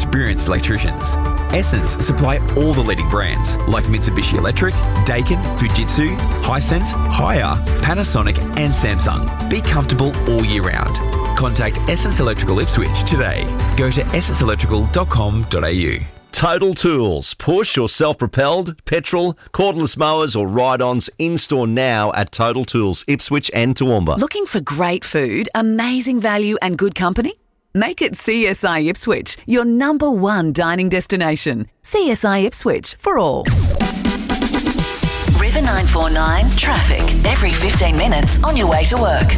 experienced electricians. Essence supply all the leading brands like Mitsubishi Electric, Daikin, Fujitsu, Hisense, Haier, Panasonic and Samsung. Be comfortable all year round. Contact Essence Electrical Ipswich today. Go to essenceelectrical.com.au. Total Tools. Push or self-propelled, petrol, cordless mowers or ride-ons in-store now at Total Tools, Ipswich and Toowoomba. Looking for great food, amazing value and good company? Make it CSI Ipswich, your number one dining destination. CSI Ipswich for all. River 949 traffic every 15 minutes on your way to work.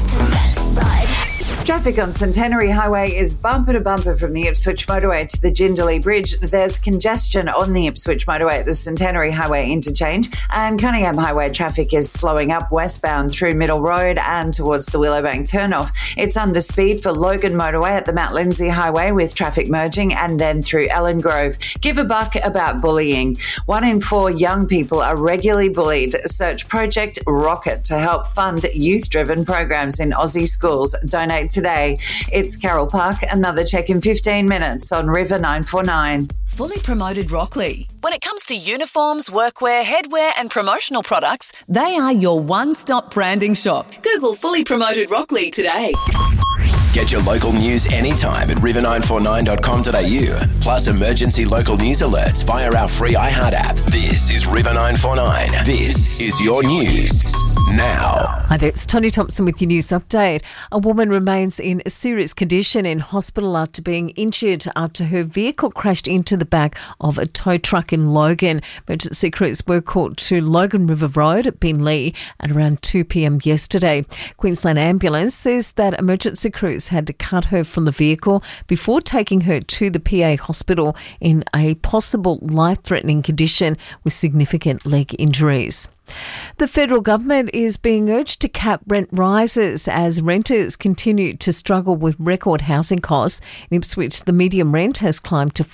Traffic on Centenary Highway is bumper to bumper from the Ipswich motorway to the Jindalee Bridge. There's congestion on the Ipswich motorway at the Centenary Highway interchange, and Cunningham Highway traffic is slowing up westbound through Middle Road and towards the Willowbank turnoff. It's under speed for Logan motorway at the Mount Lindsay Highway with traffic merging, and then through Ellen Grove. Give a buck about bullying. 1 in 4 young people are regularly bullied. Search Project Rocket to help fund youth-driven programs in Aussie schools. Donate today. It's Carol Park. Another check in 15 minutes on River 949. Fully Promoted Rockley. When it comes to uniforms, workwear, headwear and promotional products, they are your one-stop branding shop. Google Fully Promoted Rockley today. Get your local news anytime at river949.com.au. Plus emergency local news alerts via our free iHeart app. This is River 949. This is your news now. Hi there, it's Tony Thompson with your news update. A woman remains in a serious condition in hospital after being injured after her vehicle crashed into the back of a tow truck in Logan. Emergency crews were called to Logan River Road at Beenleigh at around 2 p.m. yesterday. Queensland Ambulance says that emergency crews had to cut her from the vehicle before taking her to the PA hospital in a possible life-threatening condition with significant leg injuries. The federal government is being urged to cap rent rises as renters continue to struggle with record housing costs. In Ipswich, the median rent has climbed to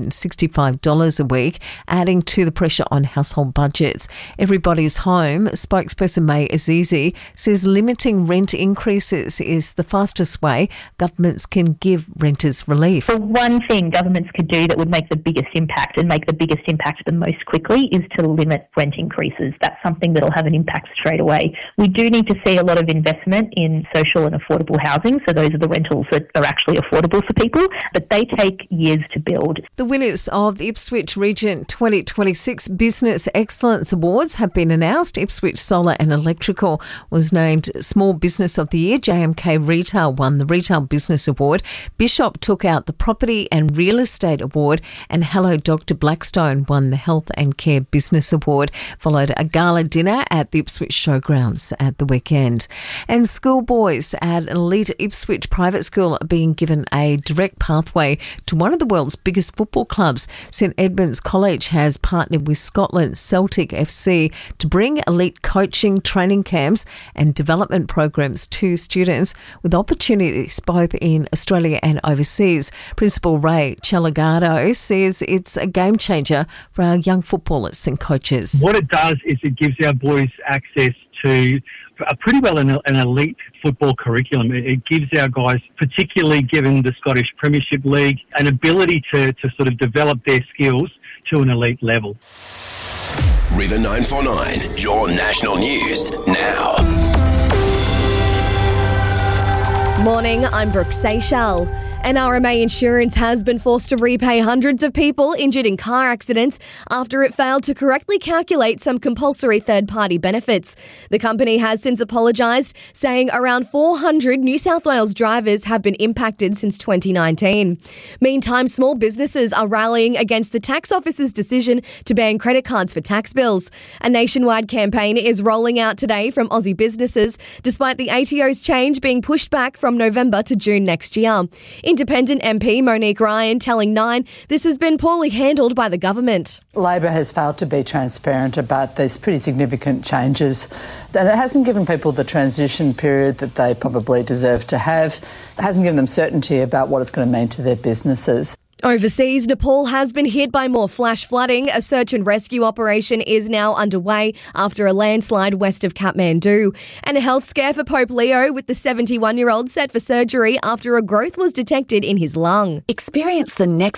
$565 a week, adding to the pressure on household budgets. Everybody's Home spokesperson May Azizi says limiting rent increases is the fastest way governments can give renters relief. The one thing governments could do that would make the biggest impact and make the biggest impact the most quickly is to limit rent increases. That's something that'll have an impact straight away. We do need to see a lot of investment in social and affordable housing, so those are the rentals that are actually affordable for people, but they take years to build. The winners of the Ipswich Region 2026 Business Excellence Awards have been announced. Ipswich Solar and Electrical was named Small Business of the Year. JMK Retail won the Retail Business Award. Bishop took out the Property and Real Estate Award, and Hello Dr. Blackstone won the Health and Care Business Award, followed a gala dinner at the Ipswich Showgrounds at the weekend. And schoolboys at an elite Ipswich private school are being given a direct pathway to one of the world's biggest football clubs. St Edmunds College has partnered with Scotland's Celtic FC to bring elite coaching, training camps and development programs to students with opportunities both in Australia and overseas. Principal Ray Chalagado says it's a game changer for our young footballers and coaches. What it does is it gives our boys access to pretty well an elite football curriculum. It gives our guys, particularly given the Scottish Premiership League, an ability to sort of develop their skills to an elite level. River 949, your national news now. Morning, I'm Brooke Seychelles. NRMA Insurance has been forced to repay hundreds of people injured in car accidents after it failed to correctly calculate some compulsory third-party benefits. The company has since apologised, saying around 400 New South Wales drivers have been impacted since 2019. Meantime, small businesses are rallying against the tax office's decision to ban credit cards for tax bills. A nationwide campaign is rolling out today from Aussie businesses, despite the ATO's change being pushed back from November to June next year. Independent MP Monique Ryan telling Nine this has been poorly handled by the government. Labor has failed to be transparent about these pretty significant changes, and it hasn't given people the transition period that they probably deserve to have. It hasn't given them certainty about what it's going to mean to their businesses. Overseas, Nepal has been hit by more flash flooding. A search and rescue operation is now underway after a landslide west of Kathmandu. And a health scare for Pope Leo, with the 71-year-old set for surgery after a growth was detected in his lung. Experience the next